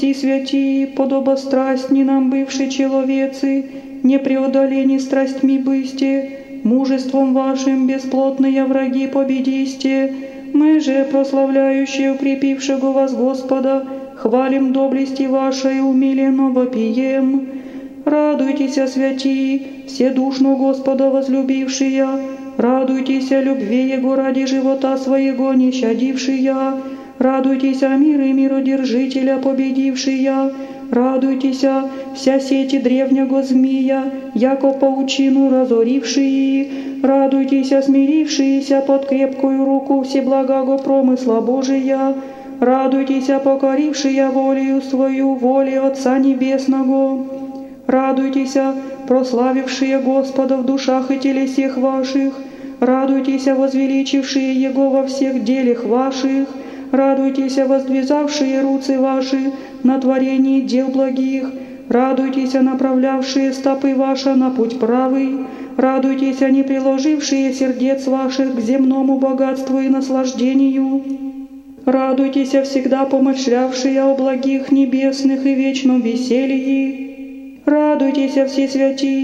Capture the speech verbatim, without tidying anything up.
Ти святи, подобострастни нам бывши человецы, не преодолени страстьми бысте, мужеством вашим бесплотные враги победисте. Мы же, прославляющие укрепившего вас Господа, хвалим доблести вашей, умиленно вопием. Радуйтесь, святи, вседушно Господа возлюбившие, радуйтесь любви Его ради живота своего не щадившие, радуйтесь мир и миродержителя победившие, радуйтесь вся сети древнего змея, яко паучину разорившие, радуйтесь смирившиеся под крепкую руку всеблагого промысла Божия, радуйтесь покорившие волею свою воли Отца Небесного. Радуйтесь, прославившие Господа в душах и телесех ваших, радуйтесь, возвеличившие Его во всех делах ваших, радуйтесь, воздвизавшие руцы ваши на творении дел благих, радуйтесь, направлявшие стопы ваши на путь правый, радуйтесь, не приложившие сердец ваших к земному богатству и наслаждению, радуйтесь, всегда помышлявшие о благих небесных и вечном веселье. Радуйтесь, все святи,